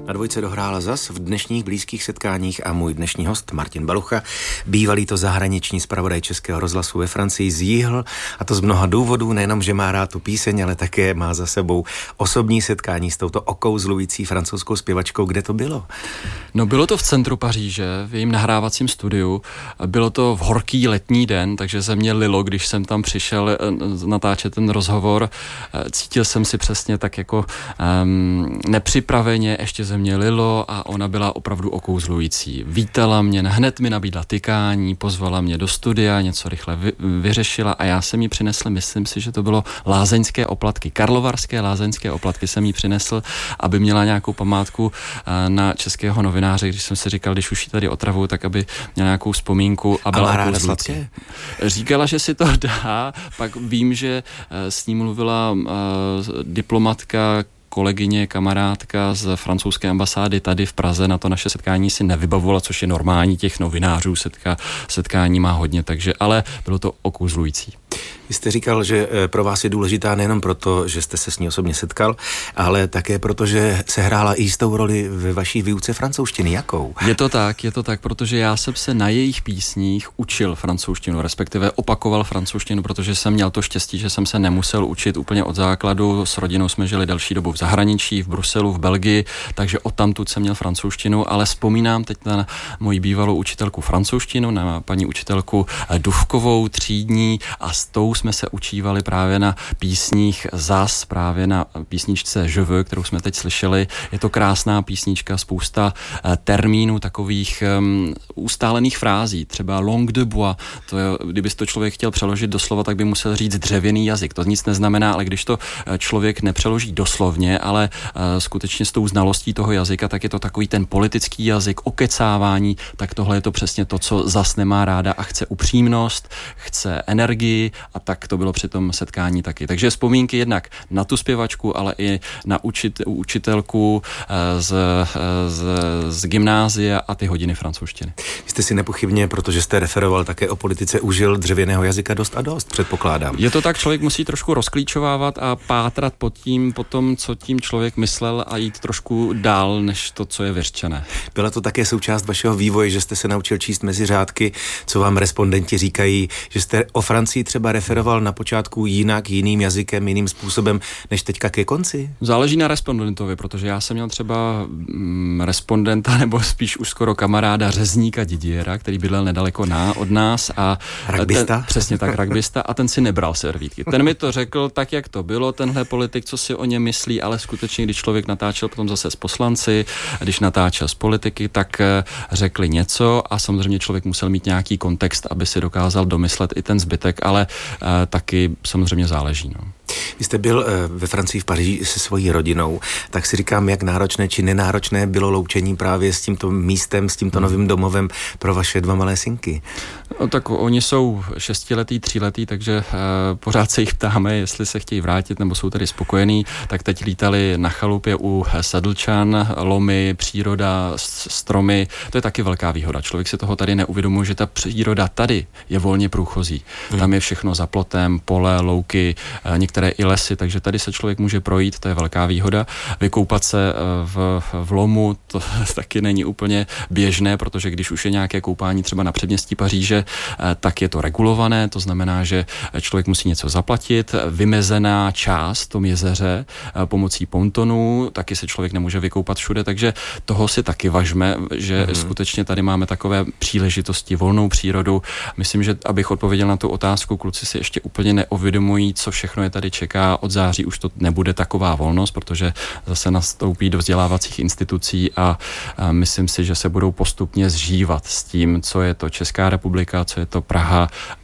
Na dvojce dohrála zas v dnešních blízkých setkáních a můj dnešní host Martin Balucha, bývalý to zahraniční zpravodaj Českého rozhlasu ve Francii, zjíhl, a to z mnoha důvodů, nejenom, že má rád tu píseň, ale také má za sebou osobní setkání s touto okouzlující francouzskou zpěvačkou. Kde to bylo? No, bylo to v centru Paříže, v jejím nahrávacím studiu. Bylo to v horký letní den, takže ze mě lilo, když jsem tam přišel natáčet ten rozhovor. Cítil jsem si přesně tak jako nepřipraveně, ještě ze mě lilo a ona byla opravdu okouzlující. Vítala mě, hned mi nabídla tykání, pozvala mě do studia, něco rychle vyřešila a já jsem jí přinesl, myslím si, že to bylo lázeňské oplatky. Karlovarské lázeňské oplatky jsem jí přinesl, aby měla nějakou památku na českého novináře, když jsem si říkal, když už jí tady otravuju, tak aby měla nějakou vzpomínku a byla ráda sladké? Říkala, že si to dá, pak vím, že s ní mluvila diplomatka, kolegyně, kamarádka z francouzské ambasády tady v Praze, na to naše setkání si nevybavovala, což je normální, těch novinářů setkání má hodně, takže, ale bylo to okouzlující. Vy jste říkal, že pro vás je důležitá nejenom proto, že jste se s ní osobně setkal, ale také proto, že se hrála jistou roli ve vaší výuce francouzštiny. Jakou? Je to tak, protože já jsem se na jejich písních učil francouzštinu, respektive opakoval francouzštinu, protože jsem měl to štěstí, že jsem se nemusel učit úplně od základu. S rodinou jsme žili delší dobu v zahraničí, v Bruselu, v Belgii, takže odtamtud jsem měl francouzštinu, ale vzpomínám teď na moji bývalou učitelku francouzštinu, na paní učitelku Dufkovou, třídní, a s tou jsme se učívali právě na písních zas, právě na písničce Je veux, kterou jsme teď slyšeli. Je to krásná písnička, spousta termínů, takových ustálených frází, třeba langue de bois. To je, kdyby to člověk chtěl přeložit doslova, tak by musel říct dřevěný jazyk. To nic neznamená, ale když to člověk nepřeloží doslovně, ale skutečně s tou znalostí toho jazyka, tak je to takový ten politický jazyk, okecávání, tak tohle je to přesně to, co zas nemá ráda a chce upřímnost, chce energii, a tak to bylo při tom setkání taky. Takže vzpomínky jednak na tu zpěvačku, ale i na učitelku z gymnázia a ty hodiny francouzštiny. Vy jste si nepochybně, protože jste referoval také o politice, užil dřevěného jazyka dost a dost, předpokládám. Je to tak, člověk musí trošku rozklíčovávat a pátrat po tom, co tím člověk myslel a jít trošku dál, než to, co je vyřčené. Byla to také součást vašeho vývoje, že jste se naučil číst mezi řádky, co vám respondenti říkají, že jste o Francii třeba referoval na počátku jinak, jiným jazykem, jiným způsobem, než teďka ke konci? Záleží na respondentovi, protože já jsem měl třeba respondenta, nebo spíš už skoro kamaráda řezníka Didiera, který bydlel nedaleko od nás. A rugbista? Přesně tak, rugbista, a ten si nebral servítky. Ten mi to řekl tak, jak to bylo, tenhle politik, co si o něm myslí, ale skutečně, když člověk natáčel potom zase s poslanci, když natáčel z politiky, tak řekli něco a samozřejmě člověk musel mít nějaký kontext, aby si dokázal domyslet i ten zbytek, ale taky samozřejmě záleží. No. Vy jste byl ve Francii v Paříži se svojí rodinou, tak si říkám, jak náročné či nenáročné bylo loučení právě s tímto místem, s tímto novým domovem pro vaše dva malé synky. No, tak oni jsou 6letý, 3letý, takže pořád se jich ptáme, jestli se chtějí vrátit nebo jsou tady spokojení. Tak teď lítali na chalupě u Sedlčan, lomy, příroda, stromy. To je taky velká výhoda. Člověk si toho tady neuvědomuje, že ta příroda tady je volně průchozí. Tam je všechno za plotem, pole, louky, některé i lesy, takže tady se člověk může projít, to je velká výhoda. Vykoupat se v lomu, to taky není úplně běžné, protože když už je nějaké koupání třeba na předměstí Paříže, tak je to regulované, to znamená, že člověk musí něco zaplatit, vymezená část v tom jezeře pomocí pontonů, taky se člověk nemůže vykoupat všude, takže toho si taky važme, že skutečně tady máme takové příležitosti, volnou přírodu. Myslím, že abych odpověděl na tu otázku, kluci si ještě úplně neuvědomují, co všechno je tady čeká. Od září už to nebude taková volnost, protože zase nastoupí do vzdělávacích institucí a myslím si, že se budou postupně zžívat s tím, co je to Česká republika, co je to Praha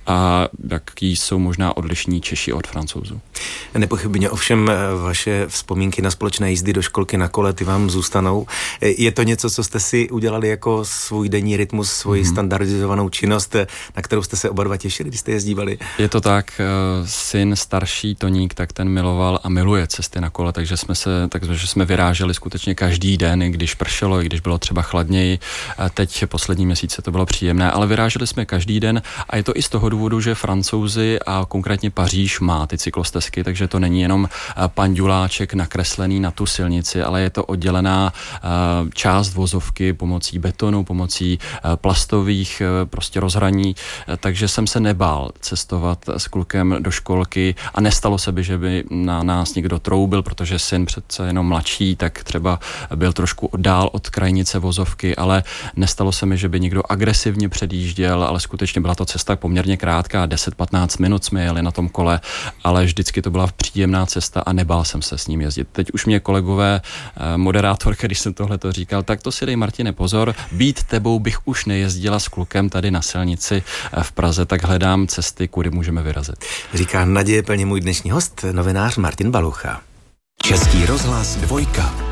a jaký jsou možná odlišní Češi od Francouzů. Nepochybně ovšem vaše vzpomínky na společné jízdy do školky na kole, ty vám zůstanou. Je to něco, co jste si udělali jako svůj denní rytmus, svoji standardizovanou činnost, na kterou jste se oba dva těšili, když jste jezdívali? Je to tak, syn starší Toník, tak ten miloval a miluje cesty na kole, takže jsme vyráželi skutečně každý den, i když pršelo, i když bylo třeba chladněji. Teď poslední měsíce to bylo příjemné, ale vyráželi jsme každý den a je to i z toho důvodu, že Francouzi a konkrétně Paříž má ty cyklostezky, takže to není jenom panduláček nakreslený na tu silnici, ale je to oddělená část vozovky pomocí betonu, pomocí plastových prostě rozhraní, takže jsem se nebál cestovat s klukem do školky a nestalo se by, že by na nás někdo troubil, protože syn přece jenom mladší, tak třeba byl trošku dál od krajnice vozovky, ale nestalo se mi, že by někdo agresivně předjížděl, ale skutečně byla to cesta poměrně krátká, 10-15 minut jsme jeli na tom kole, ale vždycky to byla příjemná cesta a nebál jsem se s ním jezdit. Teď už mě kolegové, moderátorka, když jsem tohleto říkal, tak to si dej, Martine, pozor, být tebou bych už nejezdila s klukem tady na silnici v Praze, tak hledám cesty, kudy můžeme vyrazit. Říká nadějeplně můj dnešní host, novinář Martin Balucha. Český rozhlas 2.